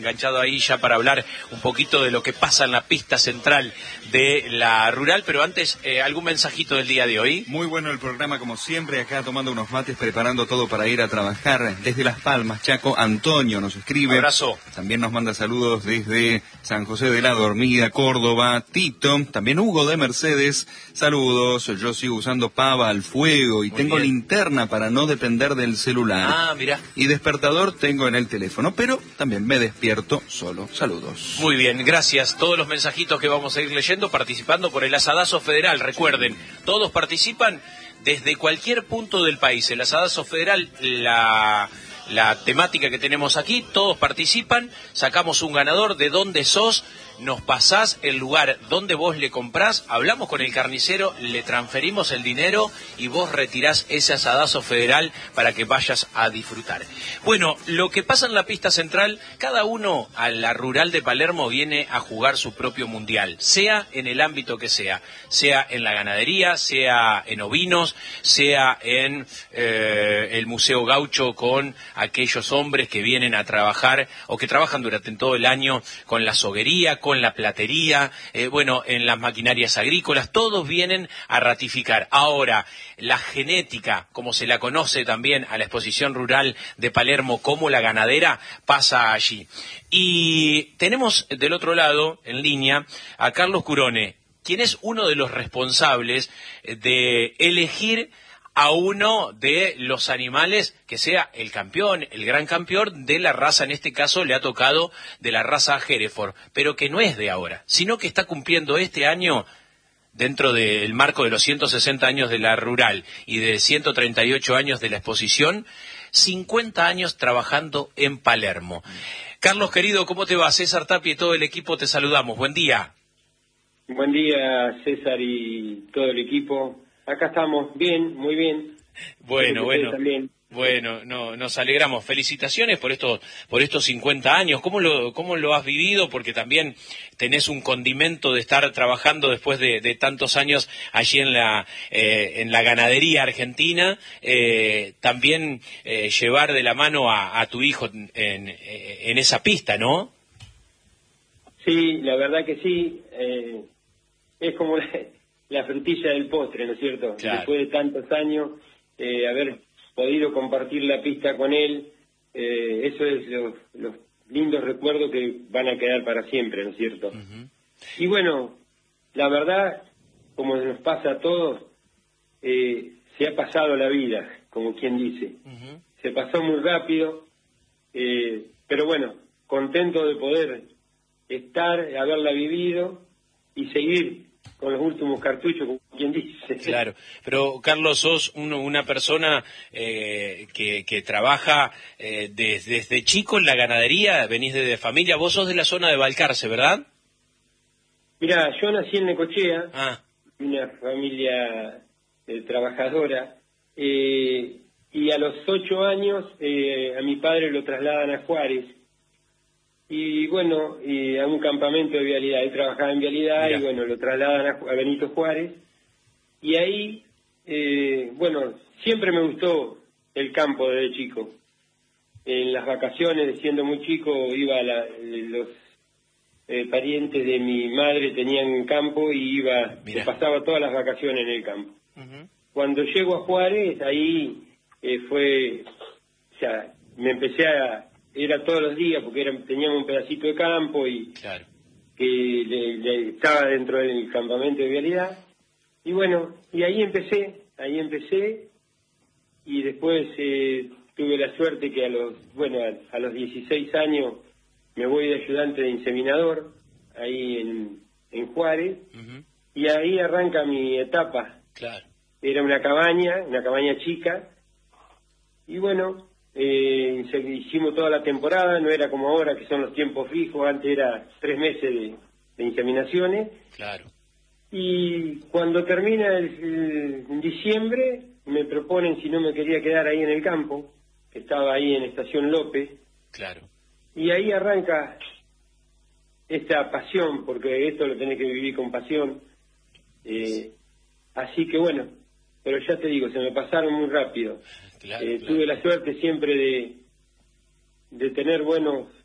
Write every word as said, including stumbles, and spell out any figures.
enganchado ahí ya para hablar un poquito de lo que pasa en la pista central de la rural, pero antes, eh, ¿algún mensajito del día de hoy? Muy bueno el programa, como siempre, acá tomando unos mates, preparando todo para ir a trabajar desde Las Palmas. Chaco, Antonio nos escribe. Abrazo. También nos manda saludos desde San José de la Dormida, Córdoba. Tito, también Hugo de Mercedes, saludos. Yo sigo usando pava al fuego y Muy tengo bien. linterna para no depender del celular. Ah, mira. Y despertador tengo en el teléfono, pero también me despierto solo. Saludos. Muy bien, gracias. Todos los mensajitos que vamos a ir leyendo, participando por el Asadazo Federal. Recuerden, todos participan desde cualquier punto del país. El Asadazo Federal, la... la temática que tenemos aquí, todos participan, sacamos un ganador, de dónde sos, nos pasás el lugar donde vos le comprás, hablamos con el carnicero, le transferimos el dinero y vos retirás ese asadazo federal para que vayas a disfrutar. Bueno, lo que pasa en la pista central, cada uno a la rural de Palermo viene a jugar su propio mundial, sea en el ámbito que sea, sea en la ganadería, sea en ovinos, sea en eh, el Museo Gaucho con aquellos hombres que vienen a trabajar o que trabajan durante todo el año con la soguería, con la platería, eh, bueno, en las maquinarias agrícolas, todos vienen a ratificar. Ahora, la genética, como se la conoce también a la exposición rural de Palermo como la ganadera, pasa allí. Y tenemos del otro lado, en línea, a Carlos Curone, quien es uno de los responsables de elegir a uno de los animales que sea el campeón, el gran campeón de la raza, en este caso le ha tocado de la raza Hereford, pero que no es de ahora, sino que está cumpliendo este año, dentro del marco de los ciento sesenta años de la rural y de ciento treinta y ocho años de la exposición, cincuenta años trabajando en Palermo. Carlos, querido, ¿cómo te va? César Tapia y todo el equipo te saludamos. Buen día. Buen día, César y todo el equipo. Acá estamos bien, muy bien. Bueno, bueno, también. bueno, no, nos alegramos. Felicitaciones por estos, por estos cincuenta años. ¿Cómo lo, cómo lo has vivido? Porque también tenés un condimento de estar trabajando después de, de tantos años allí en la, eh, en la ganadería argentina. Eh, también eh, llevar de la mano a, a tu hijo en, en esa pista, ¿no? Sí, la verdad que sí. Eh, es como la, la frutilla del postre, ¿no es cierto? Claro. Después de tantos años, eh, haber podido compartir la pista con él, eh, eso es los, los lindos recuerdos que van a quedar para siempre, ¿no es cierto? Uh-huh. Y bueno, la verdad, como nos pasa a todos, eh, se ha pasado la vida, como quien dice. Uh-huh. Se pasó muy rápido, eh, pero bueno, contento de poder estar, haberla vivido y seguir con los últimos cartuchos, como quien dice. Claro, pero Carlos, sos uno, una persona eh, que, que trabaja eh, desde, desde chico en la ganadería, venís de, de familia, vos sos de la zona de Balcarce, ¿verdad? Mira, yo nací en Necochea, ah. una familia eh, trabajadora, eh, y a los ocho años eh, a mi padre lo trasladan a Juárez, y bueno, y a un campamento de vialidad. Él trabajaba en vialidad. Mirá. Y bueno, lo trasladan a, a Benito Juárez, y ahí, eh, bueno, siempre me gustó el campo desde chico. En las vacaciones, siendo muy chico, iba a la, los eh, parientes de mi madre tenían un campo y iba, me pasaba todas las vacaciones en el campo. Uh-huh. Cuando llego a Juárez, ahí eh, fue, o sea, me empecé a, era todos los días porque era, teníamos un pedacito de campo y claro. que le, le, estaba dentro del campamento de vialidad. Y bueno, y ahí empecé, ahí empecé, y después eh, tuve la suerte que a los, bueno, a, a los dieciséis años me voy de ayudante de inseminador, ahí en, en Juárez, uh-huh. Y ahí arranca mi etapa. Claro. Era una cabaña, una cabaña chica, y bueno, eh, hicimos toda la temporada, no era como ahora que son los tiempos fijos, antes era tres meses de, de inseminaciones. Claro. Y cuando termina el, el, en diciembre, me proponen si no me quería quedar ahí en el campo, que estaba ahí en Estación López. Claro. Y ahí arranca esta pasión, porque esto lo tenés que vivir con pasión. Eh, así que bueno, pero ya te digo, se me pasaron muy rápido. Claro, eh, claro. Tuve la suerte siempre de, de tener buenos